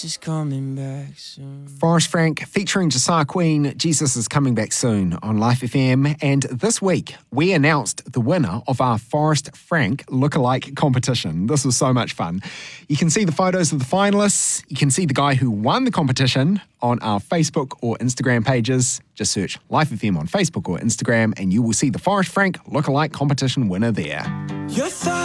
Just coming back soon. Forrest Frank featuring Josiah Queen, Jesus is Coming Back Soon on Life FM. And this week, we announced the winner of our Forrest Frank lookalike competition. This was so much fun. You can see the photos of the finalists. You can see the guy who won the competition on our Facebook or Instagram pages. Just search Life FM on Facebook or Instagram and you will see the Forrest Frank lookalike competition winner there.